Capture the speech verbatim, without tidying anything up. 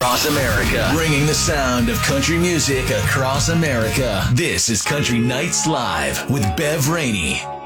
across America, bringing the sound of country music across America. This is Country Nights Live with Bev Rainey.